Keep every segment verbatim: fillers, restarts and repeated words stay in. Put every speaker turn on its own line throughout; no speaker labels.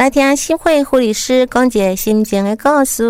来听新会护理师讲一个心情的故事。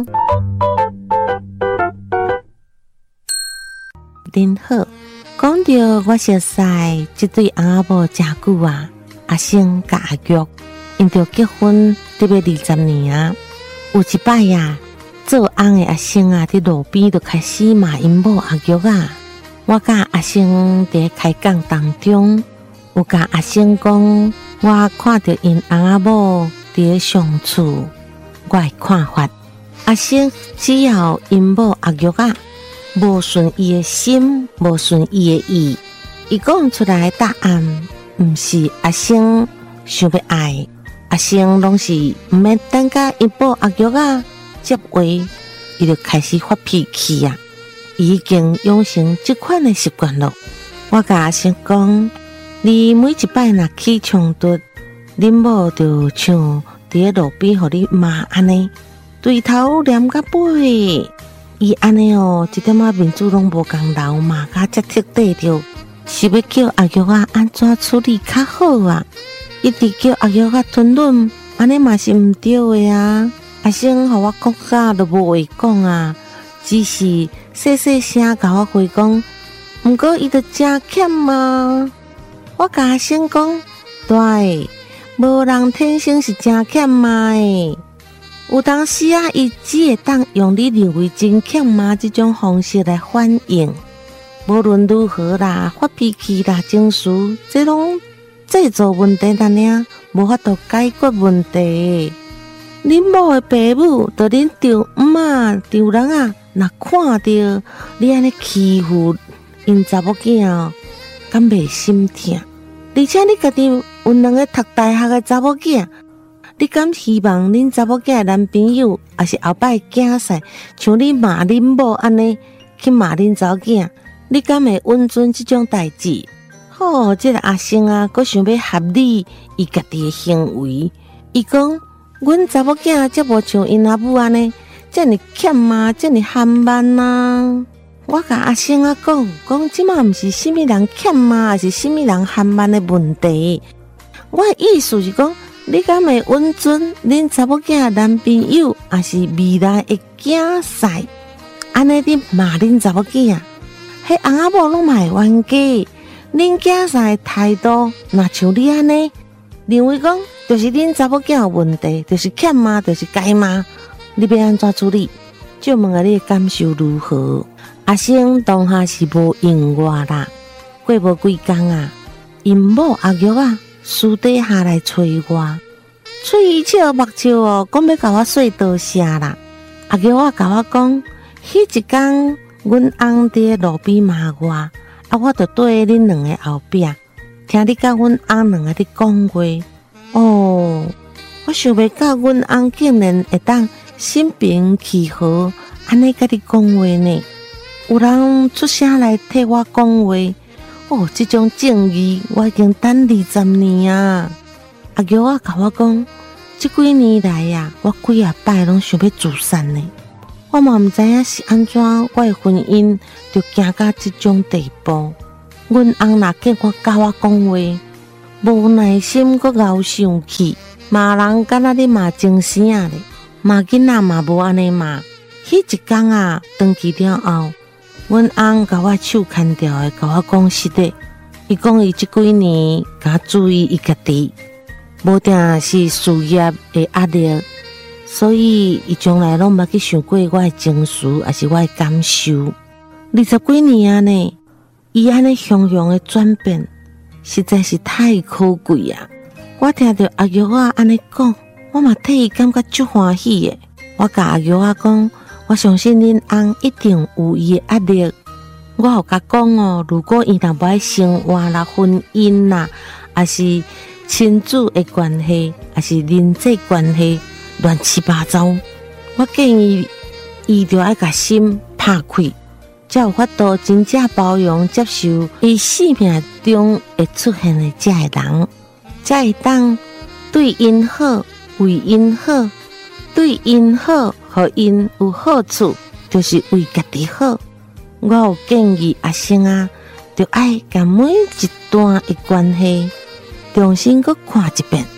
您好，讲到我熟悉这对翁仔某真久啊，阿星甲阿玉因着结婚得要二十年啊。有一摆呀，做翁的阿星啊，伫路边就开始骂因某阿玉啊。我甲阿星伫开讲当中，有甲阿星讲，我看到因翁仔某伫相处，我的看法。阿星只要因某阿玉啊，无顺伊的心，无顺伊的意，伊讲出来的答案，毋是阿星想要爱，阿星拢是毋免等甲因某阿玉啊接话，伊就开始发脾气啊。已经养成这款的习惯了。我甲阿星讲，你每一摆若起冲突，恁某就像伫路边互你骂安尼，对头连甲尾，伊安尼哦，一点仔面子拢无共留，骂甲遮彻底着，是要叫阿玉啊安怎处理较好啊？一直叫阿玉啊吞忍，安尼嘛是毋对的啊！阿星互我讲甲都无话讲啊，只是细细声甲我回讲，毋过伊就真欠嘛。我甲阿星讲，对，无人天生是真欠嘛的。有当时啊，伊只会当用你认为真欠嘛这种方式来反应。无论如何啦，发脾气啦，情绪，这拢制造问题啦呢，无法度解决问题。恁某的爸母，就恁丈姆啊、丈人啊，若看到你安尼欺负因查某囝哦，敢袂心疼？而且你家己有两个读大学的查某囝，你敢希望恁查某囝的男朋友，也是后摆囝婿，像你骂恁某安尼去骂恁查某囝？你敢会允准这种代志？好，这个阿星啊，佫想要合理伊家己的行为。伊讲，阮查某囝则无像因阿母安尼，遮尔欠嘛，遮尔憨慢啊。我甲阿星啊讲，讲即马毋是啥物人欠嘛，还是啥物人憨慢的问题。我的意思是讲，你敢会允准恁查某囝男朋友，还是未来的囝婿，安尼你骂恁查某囝？迄翁仔某拢嘛会冤家，恁囝婿的态度，若像你安尼，认为讲就是恁查某囝有问题，就是欠骂，就是该骂，你要安怎处理？就问下你的感受如何？阿星当下是无应我啦，过无几工啊，因某阿玉啊私底下来找我，嘴笑目笑哦，讲要甲我说多谢啦。阿玉啊甲我讲，迄一工。阮翁伫路边骂我，啊，我就对恁两个后壁，听你甲阮翁两个伫讲话。哦，我想袂到阮翁竟然会当心平气和，安尼甲你讲话呢。有人出声来替我讲话，哦，这种正义我已经等二十年啊。阿玉啊，甲我讲，这几年来啊，我几啊摆拢想要自杀呢。我嘛毋知影是安怎，我的婚姻就行到这种地步。阮翁若见我甲我讲话，无耐心阁熬生气，骂人敢若咧骂精神啊咧，骂囡仔嘛无安尼骂。迄一工啊，长期了后，阮翁甲我手牵掉的，甲我讲实的，伊讲伊这几年甲注意伊家己，无定是事业的压力。所以，伊从来拢捌去想过我的情绪，还是我的感受。二十几年啊呢，伊安尼雄雄的转变，实在是太可贵啊！我听到阿玉啊安尼讲，我嘛替伊感觉足欢喜的。我甲阿玉啊讲，我相信恁翁一定有伊的压力。我有甲讲哦，如果伊若无爱生活啦、婚姻啦，还是亲子的关系，还是人际关系。乱七八糟，我建议伊就爱甲心拍开，才有法度真正包容接受伊生命中会出现的这个人，才会当对因好，为因好，对因好，互因有好处，就是为家己好。我有建议阿星啊，就爱甲每一段的关系重新搁看一遍。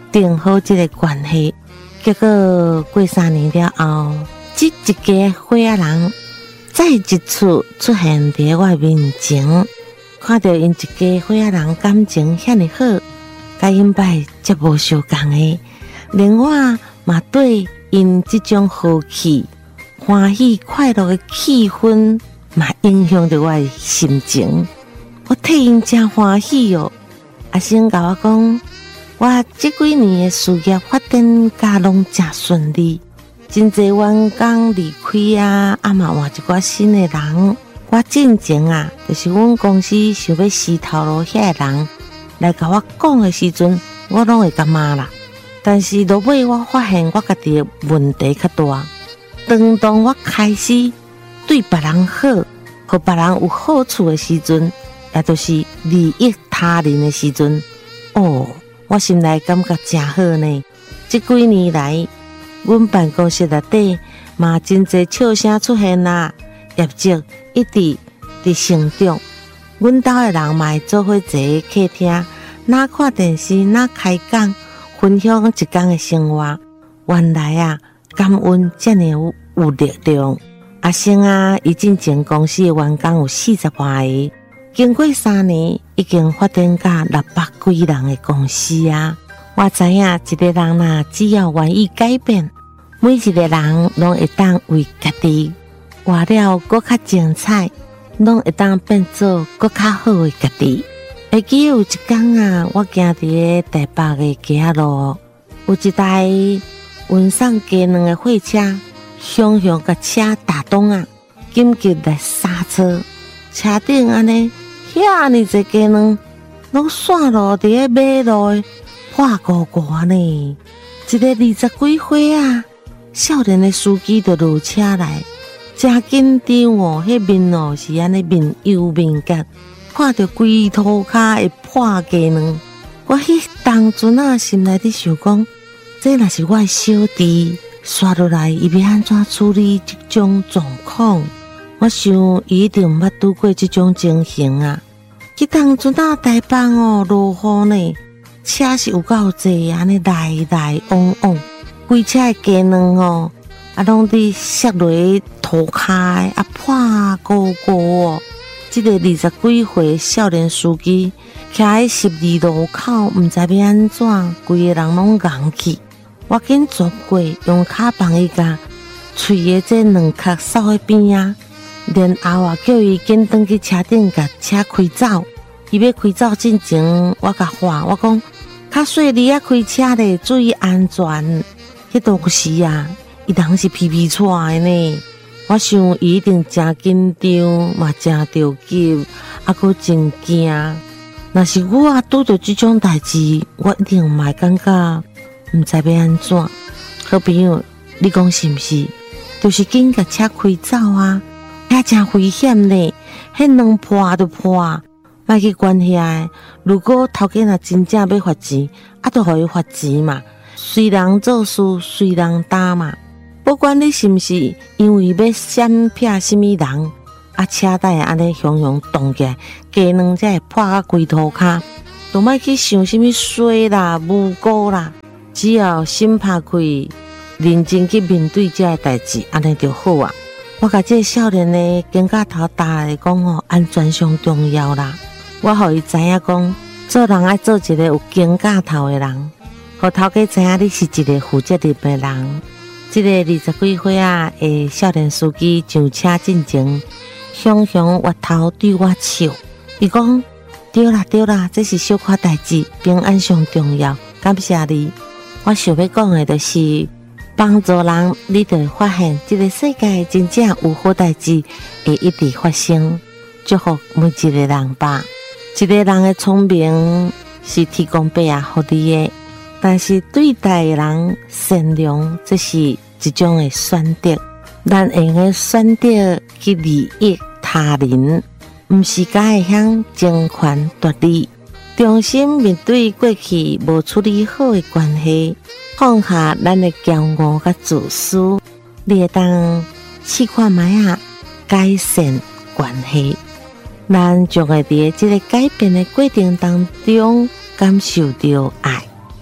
定好这个关系。结果过三年了后，这一家伙仔人再一次出现在我面前，看到因一家伙仔人感情遐尼好，甲因摆则无相共的，连我嘛对因这种和气、欢喜、快乐的气氛嘛影响着我的心情。我替因真欢喜哦。阿先甲我讲，我这几年的事业发展甲拢真顺利，真侪员工离开啊，啊嘛换一寡新的人。我进前啊，就是阮公司想要死头路遐个人来甲我讲的时阵，我拢会感骂啦。但是落尾我发现我家己的问题较大。当当我开始对别人好，和别人有好处的时阵，也就是利益他人的时阵，哦，我心内感觉真好呢。这几年来，阮办公室内底嘛真侪笑声出现啦，业绩一直伫成长。阮兜的人嘛会做伙坐喺客厅，哪看电视，哪开讲，分享一天的生活。原来啊，感恩这么有有力量。阿星啊，伊进前公司的员工有四十外个，经过三年，已经发展到六百几人的公司啊。我知影一个人啊，只要愿意改变，每一个人拢会当为家己活了更较精彩，拢会当变做更较好的家己。会记有一天啊，我行伫个台北的街路，有一台运送鸡卵的货车，雄雄甲车打动啊，紧急来刹车，车顶安尼遐尼侪鸡卵，拢散落伫个马路的破鼓鼓呢。一个二十几岁啊，少年的司机就落车来，真紧张哦。迄面哦是安尼面油面结，看到规涂骹的破鸡卵，我迄当阵啊心内伫想讲，这若是我的小弟刷落来，伊要安怎处理这种状况？我想伊一定毋捌拄过这种情形啊。迄当阵啊台北哦落雨呢，车是有够济，安尼来来往往，规车的鸡卵哦，啊拢伫摔落涂骹的，啊破鼓鼓哦。这个二十几岁少年司机徛喺十二路口，毋知要安怎，规个人拢硬去。我紧走过，用骹帮伊甲喙的这两壳扫喺边啊，然后啊叫伊紧转去车顶，甲车开走。伊要开走之前，我甲话我讲，较细你啊开车咧，注意安全。迄当时啊，伊人是皮皮喘的呢。我想伊一定真紧张，嘛真着急，啊佫真惊。若是我啊拄到这种代志，我一定嘛会感觉毋知要安怎。好朋友，你讲是毋是？就是紧甲车开走啊！遐真危险呢，迄两破就破，莫去管遐。如果头家若真正要罚钱，啊，就互伊罚钱嘛。随人做事，随人担嘛。不管你是毋是因为要闪避什么人，啊，车带安尼雄雄动起来，鸡卵才会破到规涂骹，就莫去想什么衰啦、无辜啦，只要心拍开，认真去面对这个代志，安尼就好啊。我甲这个少年的肩胛头搭来讲哦，安全上重要啦。我互伊知影讲，做人爱做一个有肩胛头的人，互头家知影你是一个负责任的人。这个二十几岁啊的少年司机上车进前，雄雄挖头对我笑，伊讲对啦对啦，这是小可代志，平安上重要，感谢你。我想要讲的就是帮助人，你就会发现这个世界真正有好代志会一直发生。祝福每一个人吧。一个人的聪明是提供别人给你的。但是对待人善良，这是一种的选择。咱会用选择去利益他人，毋是甲会向争权夺利。重新面对过去无处理好的关系，放下咱的骄傲甲自私，你会当试看觅啊改善关系。咱将会伫这个改变的过程当中，感受到爱。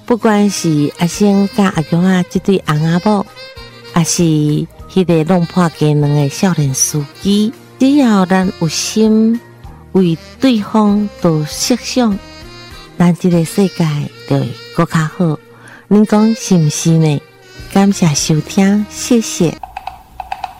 不管是阿星甲阿玉啊这对翁仔某，还是迄个弄破鸡卵的少年司机，只要咱有心为对方多设想，咱这个世界就会更较好。您讲是不是呢？感谢收听，谢谢。